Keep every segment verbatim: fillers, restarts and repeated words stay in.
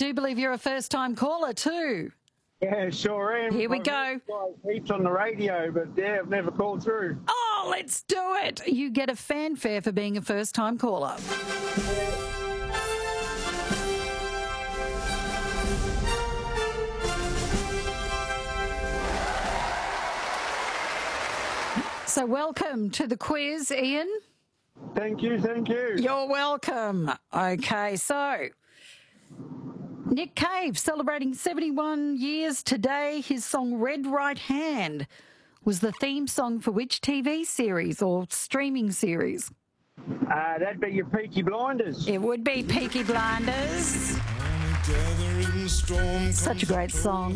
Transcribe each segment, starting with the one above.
do believe you're a first-time caller too. Yeah, sure am. Here we I've go. heard heaps on the radio, but yeah, I've never called through. Oh, let's do it. You get a fanfare for being a first-time caller. So welcome to the quiz, Ian. Thank you, thank you. You're welcome. Okay, so Nick Cave celebrating seventy-one years today. His song Red Right Hand was the theme song for which T V series or streaming series? Uh, that'd be your Peaky Blinders. It would be Peaky Blinders. Such a great song.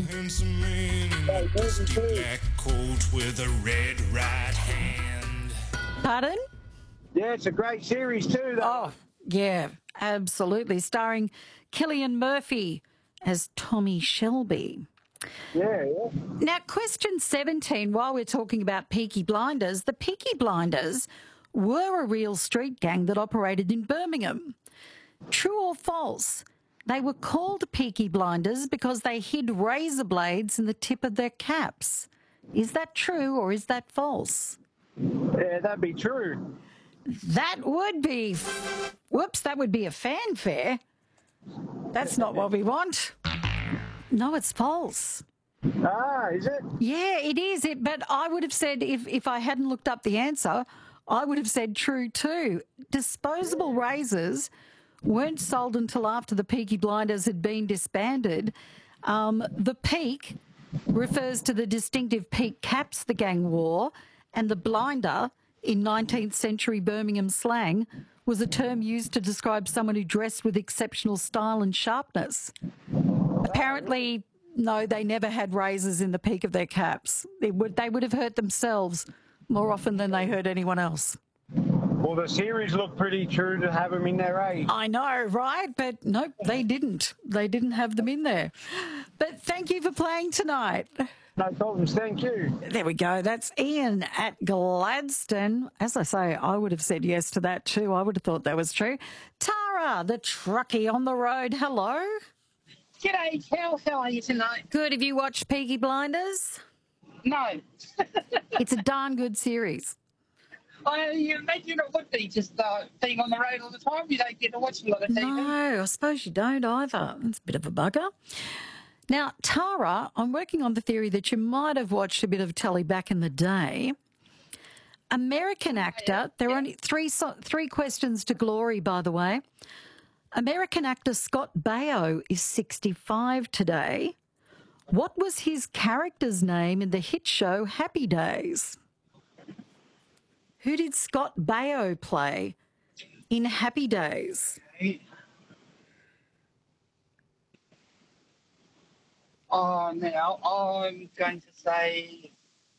Black coat with a red right hand. Pardon? Yeah, it's a great series too, though. Oh, yeah, absolutely. Starring Cillian Murphy as Tommy Shelby. Yeah, yeah. Now, question seventeen, while we're talking about Peaky Blinders, the Peaky Blinders were a real street gang that operated in Birmingham. True or false? They were called Peaky Blinders because they hid razor blades in the tip of their caps. Is that true or is that false? Yeah, that'd be true. That would be... Whoops, that would be a fanfare. That's not what we want. No, it's false. Ah, is it? Yeah, it is. It, but I would have said, if, if I hadn't looked up the answer, I would have said true too. Disposable razors weren't sold until after the Peaky Blinders had been disbanded. Um, the peak refers to the distinctive peak caps the gang wore, and the blinder, in nineteenth century Birmingham slang, was a term used to describe someone who dressed with exceptional style and sharpness. Apparently, no, they never had razors in the peak of their caps. They would, they would have hurt themselves more often than they hurt anyone else. Well, the series looked pretty true to have them in there, eh? I know, right? But nope, they didn't. They didn't have them in there. But thank you for playing tonight. No problems, thank you. There we go. That's Ian at Gladstone. As I say, I would have said yes to that too. I would have thought that was true. Tara, the truckie on the road. Hello. G'day, Cal. How are you tonight? Good. Have you watched Peaky Blinders? No. It's a darn good series. I you imagine it would be just uh, being on the road all the time. You don't get to watch a lot of T V. No, I suppose you don't either. It's a bit of a bugger. Now, Tara, I'm working on the theory that you might have watched a bit of telly back in the day. American actor, there are only three, three questions to glory, by the way. American actor Scott Baio is sixty-five today. What was his character's name in the hit show Happy Days? Who did Scott Baio play in Happy Days? Oh, now I'm going to say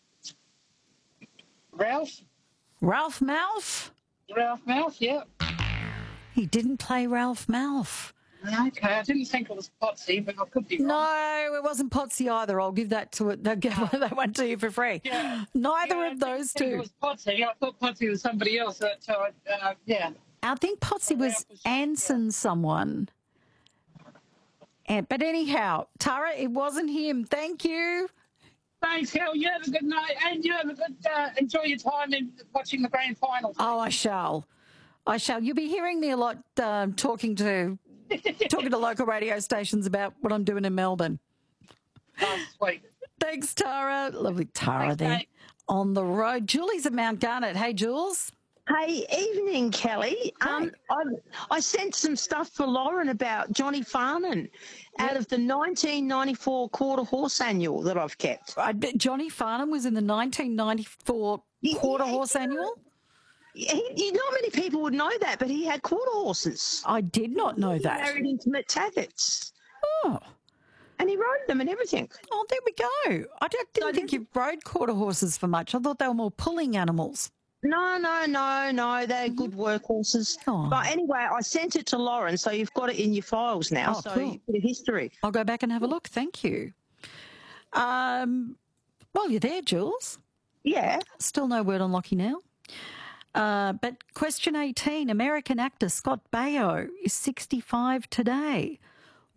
Ralph. Ralph Malph? Ralph Malph, yeah. He didn't play Ralph Malph. Okay, I didn't think it was Potsy, but I could be wrong. No, it wasn't Potsy either. I'll give that to it. I'll give that one to you for free. Yeah. Neither Yeah, of those I didn't think two. It was Potsy. I thought Potsy was somebody else. So, uh, yeah. I think Potsy was Anson someone. And, but anyhow, Tara, it wasn't him. Thank you. Thanks, Cal. You have a good night, and you have a good uh, enjoy your time in watching the grand final. Oh, I shall. I shall. You'll be hearing me a lot um, talking to talking to local radio stations about what I'm doing in Melbourne. Oh, sweet. Thanks, Tara. Lovely Tara Thanks, there. mate. On the road. Julie's at Mount Garnet. Hey, Jules. Hey, evening, Kelly. Um, I, I sent some stuff for Lauren about Johnny Farnan out of the nineteen ninety-four Quarter Horse Annual that I've kept. I bet Johnny Farnham was in the nineteen ninety-four Quarter Yeah, Horse yeah. Annual. He, he, not many people would know that, but he had quarter horses. I did not know He that. married into McTaggart's, Oh, and he rode them and everything. oh, there we go. I don't- didn't So think this- you rode quarter horses for much. I thought they were more pulling animals. No, no, no, no. They're good workhorses. Oh. But anyway, I sent it to Lauren, so you've got it in your files now. Oh, so cool. a bit of history. I'll go back and have a look. Thank you. Um, while you're there, Jules, Yeah. still no word on Lockie now. Uh, but question eighteen, American actor Scott Baio is sixty-five today.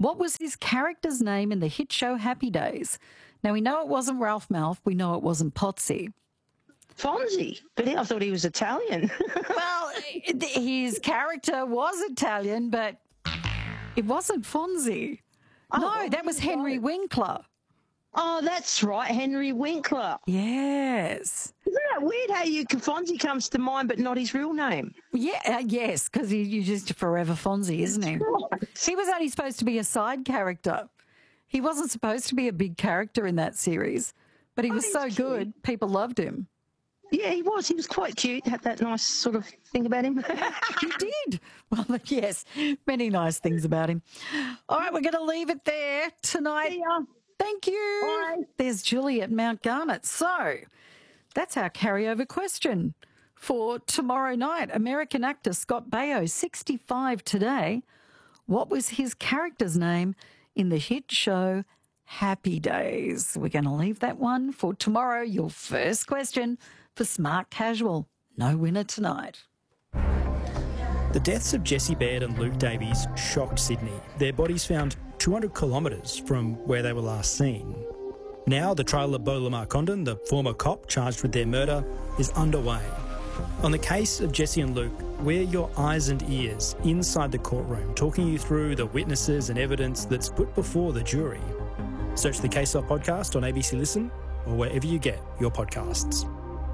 What was his character's name in the hit show Happy Days? Now, we know it wasn't Ralph Malph. We know it wasn't Potsy. Fonzie, but I thought he was Italian. Well, his character was Italian, but it wasn't Fonzie. Oh, No, that was Henry Winkler. Oh, that's right, Henry Winkler. Yes. Isn't that weird how you Fonzie comes to mind, but not his real name? Yeah, uh, yes, because he, you're just forever Fonzie, isn't he? He was only supposed to be a side character. He wasn't supposed to be a big character in that series, but he Oh, was he's so cute. good, people loved him. Yeah, he was. He was quite cute. Had that nice sort of thing about him. He did. Well, yes, many nice things about him. All right, we're going to leave it there tonight. See ya. Thank you. Bye. There's Julie at Mount Garnet. So that's our carryover question for tomorrow night. American actor Scott Baio, sixty-five today. What was his character's name in the hit show Happy Days? We're going to leave that one for tomorrow. Your first question for Smart Casual. No winner tonight. The deaths of Jessie Baird and Luke Davies shocked Sydney. Their bodies found two hundred kilometres from where they were last seen. Now the trial of Beau Lamar Condon, the former cop charged with their murder, is underway. On the case of Jessie and Luke, we're your eyes and ears inside the courtroom, talking you through the witnesses and evidence that's put before the jury. Search the Case Off podcast on A B C Listen or wherever you get your podcasts.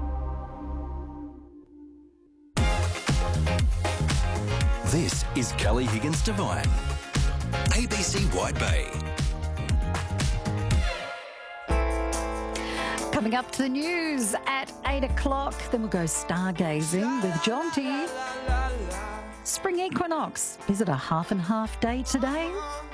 This is Kelly Higgins Devine, A B C White Bay. Coming up to the news at eight o'clock, then we'll go stargazing with Jonty. Spring equinox. Is it a half and half day today?